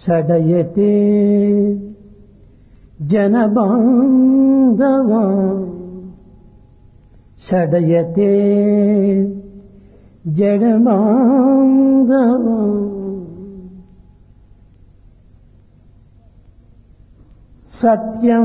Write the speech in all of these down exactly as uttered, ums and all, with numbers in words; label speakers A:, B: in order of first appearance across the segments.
A: షడయతే జనబాంధవ షడయతే జనబాంధవ సత్యం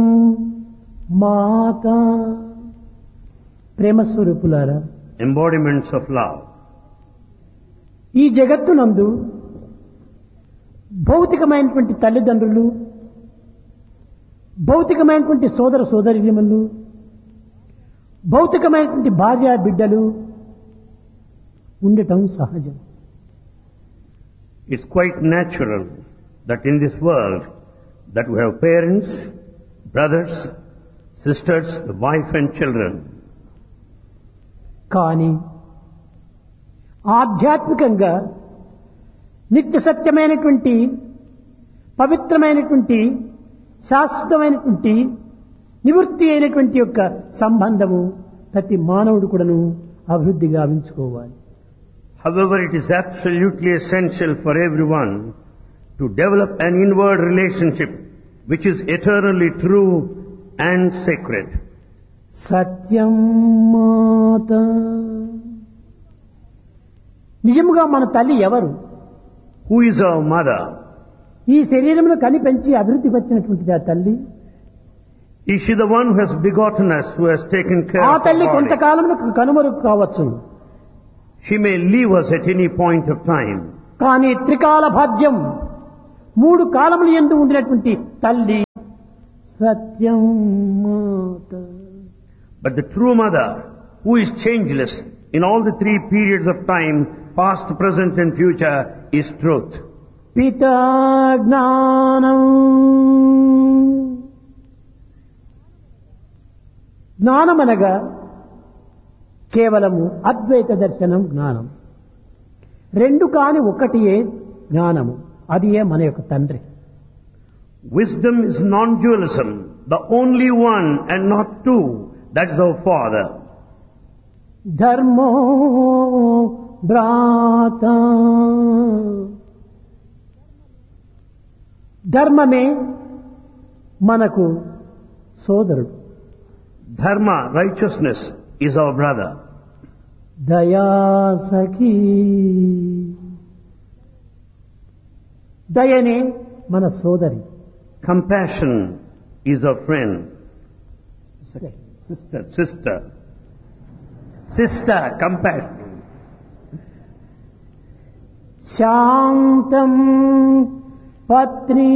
A: మాతా ప్రేమ స్వరూపులారా,
B: embodiments of love.
A: ఈ జగత్తునందు భౌతికమైనటువంటి తల్లిదండ్రులు, భౌతికమైనటువంటి సోదర సోదరీమణులు, భౌతికమైనటువంటి భార్య బిడ్డలు ఉండటం సహజం.
B: It's quite natural that in this world that we have parents, brothers, sisters, the wife and children.
A: కానీ ఆధ్యాత్మికంగా నిత్య సత్యమైనటువంటి పవిత్రమైనటువంటి శాశ్వతమైనటువంటి నివృత్తి అయినటువంటి యొక్క సంబంధము ప్రతి మానవుడు కూడాను అభివృద్ధి గావించుకోవాలి.
B: However, it is absolutely essential for everyone to develop an inward relationship which is eternally true and sacred.
A: సత్యం మాత. నిజముగా మన తల్లి ఎవరు?
B: Who is our mother?
A: ఈ శరీరంలో కని పెంచి అభివృద్ధి వచ్చినటువంటిది ఆ తల్లి.
B: Is she the one who has begotten us, who has taken care
A: ఆ
B: of our
A: తల్లి
B: body?
A: కొంతకాలంలో కనుమరుగు కావచ్చు.
B: She may leave us at any point of time.
A: కానీ త్రికాల భాజ్యం మూడు కాలములు యందు ఉండినటువంటి తల్లి సత్యం మాత.
B: But the true mother, who is changeless in all the three periods of time, past, present and future, is truth.
A: పితా జ్ఞానం. జ్ఞానమనగా కేవలము అద్వైత దర్శనం జ్ఞానం. రెండు కాని ఒకటియే జ్ఞానము, అది ఏ మన యొక్క తండ్రి.
B: Wisdom is non-dualism, the only one and not two. That is our Father.
A: ధర్మో భ్రాత. ధర్మమే మనకు సోదరుడు.
B: Dharma, righteousness, is our brother.
A: దయా సఖీ. దయనే మన సోదరి.
B: Compassion is our friend. Sister, sister. Sister, compassion.
A: శాంతం పత్ని.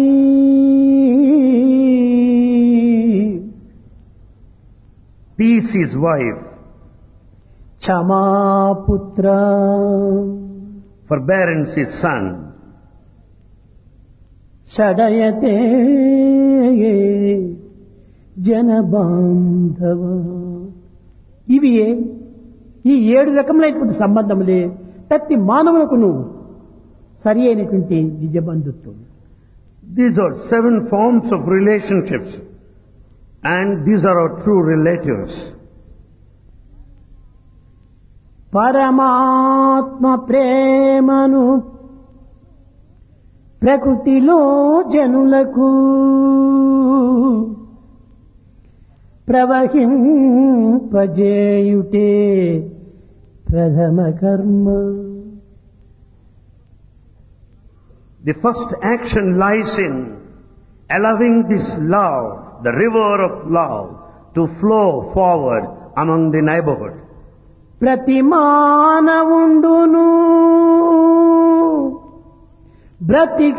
B: Peace is wife.
A: క్షమాపుత్ర.
B: Forbearance is son.
A: షడయతే జనబాంధవ. ఇవి ఈ ఏడు రకములైనటువంటి సంబంధములే ప్రతి మానవులకు సరి అయినటువంటి నిజ బంధుత్వం.
B: These are seven forms of relationships, and these are our true relatives.
A: పరమాత్మ ప్రేమను ప్రకృతిలో జనులకు ప్రవహింపజేయుటే ప్రథమ కర్మ.
B: The first action lies in allowing this love, the river of love, to flow forward among the neighborhood.
A: ప్రతి మానవుండును బ్రతికి